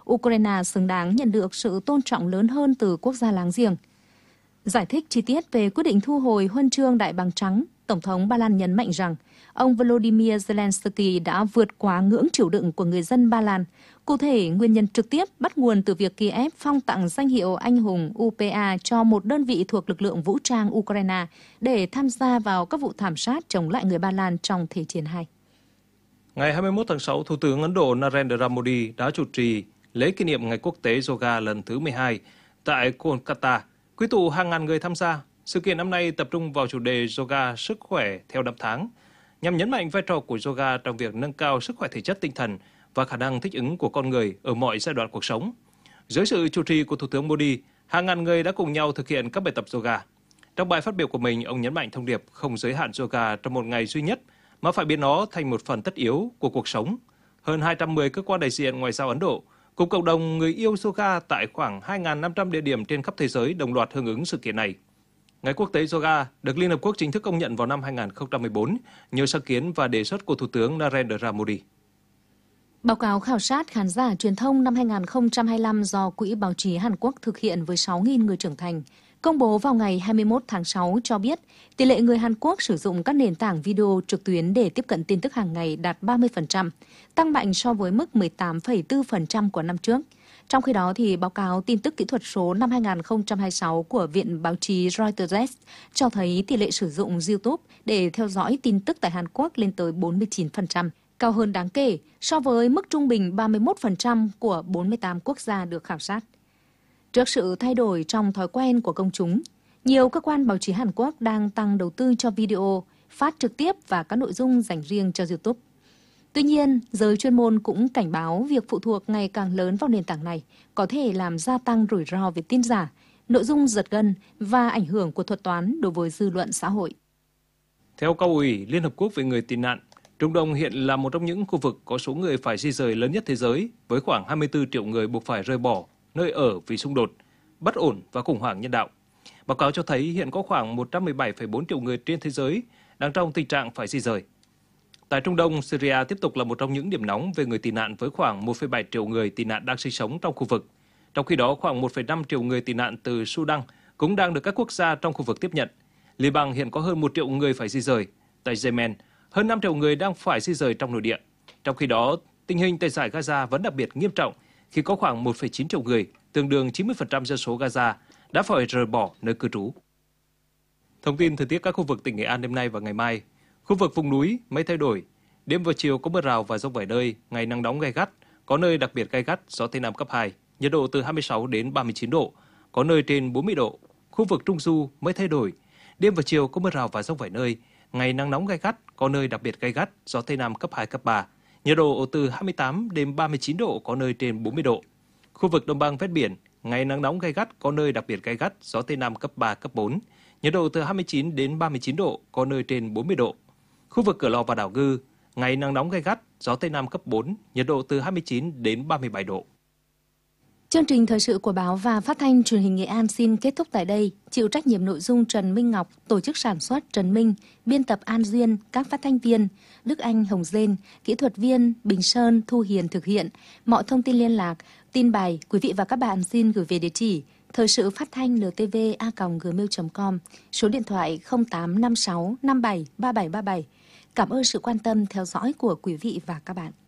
Ukraine xứng đáng nhận được sự tôn trọng lớn hơn từ quốc gia láng giềng. Giải thích chi tiết về quyết định thu hồi huân chương Đại bàng trắng, Tổng thống Ba Lan nhấn mạnh rằng ông Volodymyr Zelensky đã vượt quá ngưỡng chịu đựng của người dân Ba Lan. Cụ thể, nguyên nhân trực tiếp bắt nguồn từ việc Kiev phong tặng danh hiệu anh hùng UPA cho một đơn vị thuộc lực lượng vũ trang Ukraine để tham gia vào các vụ thảm sát chống lại người Ba Lan trong Thế chiến II. Ngày 21 tháng 6, Thủ tướng Ấn Độ Narendra Modi đã chủ trì lễ kỷ niệm Ngày Quốc tế Yoga lần thứ 12 tại Kolkata, quy tụ hàng ngàn người tham gia. Sự kiện năm nay tập trung vào chủ đề Yoga sức khỏe theo năm tháng, nhằm nhấn mạnh vai trò của yoga trong việc nâng cao sức khỏe thể chất tinh thần và khả năng thích ứng của con người ở mọi giai đoạn cuộc sống. Dưới sự chủ trì của Thủ tướng Modi, hàng ngàn người đã cùng nhau thực hiện các bài tập yoga. Trong bài phát biểu của mình, ông nhấn mạnh thông điệp không giới hạn yoga trong một ngày duy nhất, mà phải biến nó thành một phần tất yếu của cuộc sống. Hơn 210 cơ quan đại diện ngoại giao Ấn Độ cùng cộng đồng người yêu yoga tại khoảng 2.500 địa điểm trên khắp thế giới đồng loạt hưởng ứng sự kiện này. Ngày Quốc tế Yoga được Liên Hợp Quốc chính thức công nhận vào năm 2014 nhờ sáng kiến và đề xuất của Thủ tướng Narendra Modi. Báo cáo khảo sát khán giả truyền thông năm 2025 do Quỹ Báo chí Hàn Quốc thực hiện với 6.000 người trưởng thành, công bố vào ngày 21 tháng 6 cho biết tỷ lệ người Hàn Quốc sử dụng các nền tảng video trực tuyến để tiếp cận tin tức hàng ngày đạt 30%, tăng mạnh so với mức 18,4% của năm trước. Trong khi đó, thì báo cáo tin tức kỹ thuật số năm 2026 của Viện Báo chí Reuters cho thấy tỷ lệ sử dụng YouTube để theo dõi tin tức tại Hàn Quốc lên tới 49%, cao hơn đáng kể so với mức trung bình 31% của 48 quốc gia được khảo sát. Trước sự thay đổi trong thói quen của công chúng, nhiều cơ quan báo chí Hàn Quốc đang tăng đầu tư cho video, phát trực tiếp và các nội dung dành riêng cho YouTube. Tuy nhiên, giới chuyên môn cũng cảnh báo việc phụ thuộc ngày càng lớn vào nền tảng này có thể làm gia tăng rủi ro về tin giả, nội dung giật gân và ảnh hưởng của thuật toán đối với dư luận xã hội. Theo Cao ủy Liên Hợp Quốc về người tị nạn, Trung Đông hiện là một trong những khu vực có số người phải di rời lớn nhất thế giới, với khoảng 24 triệu người buộc phải rời bỏ nơi ở vì xung đột, bất ổn và khủng hoảng nhân đạo. Báo cáo cho thấy hiện có khoảng 117,4 triệu người trên thế giới đang trong tình trạng phải di rời. Tại Trung Đông, Syria tiếp tục là một trong những điểm nóng về người tị nạn với khoảng 1,7 triệu người tị nạn đang sinh sống trong khu vực. Trong khi đó, khoảng 1,5 triệu người tị nạn từ Sudan cũng đang được các quốc gia trong khu vực tiếp nhận. Liban hiện có hơn 1 triệu người phải di rời. Tại Yemen, hơn 5 triệu người đang phải di rời trong nội địa. Trong khi đó, tình hình tại giải Gaza vẫn đặc biệt nghiêm trọng khi có khoảng 1,9 triệu người, tương đương 90% dân số Gaza, đã phải rời bỏ nơi cư trú. Thông tin thời tiết các khu vực tỉnh Nghệ An đêm nay và ngày mai. Khu vực vùng núi, mây thay đổi. Đêm và chiều có mưa rào và dông vài nơi, ngày nắng nóng gay gắt, có nơi đặc biệt gay gắt, gió Tây Nam cấp 2, nhiệt độ từ 26 đến 39 độ, có nơi trên 40 độ. Khu vực Trung Du, mây thay đổi. Đêm và chiều có mưa rào và dông vài nơi, ngày nắng nóng gay gắt, có nơi đặc biệt gay gắt, gió Tây Nam cấp 2, cấp 3, nhiệt độ từ 28 đến 39 độ, có nơi trên 40 độ. Khu vực Đồng bằng ven biển, ngày nắng nóng gay gắt, có nơi đặc biệt gay gắt, gió Tây Nam cấp 3, cấp 4, nhiệt độ từ 29 đến 39 độ, có nơi trên 40 độ. Khu vực Cửa Lò và đảo Ngư, ngày nắng nóng gay gắt, gió Tây Nam cấp 4, nhiệt độ từ 29 đến 37 độ. Chương trình thời sự của báo và phát thanh truyền hình Nghệ An xin kết thúc tại đây. Chịu trách nhiệm nội dung Trần Minh Ngọc, tổ chức sản xuất Trần Minh, biên tập An Duyên, các phát thanh viên Đức Anh, Hồng Dên, kỹ thuật viên Bình Sơn, Thu Hiền thực hiện. Mọi thông tin liên lạc, tin bài, quý vị và các bạn xin gửi về địa chỉ thời sự phát thanh ntv@gmail.com, số điện thoại 0856 57 3737. Cảm ơn sự quan tâm theo dõi của quý vị và các bạn.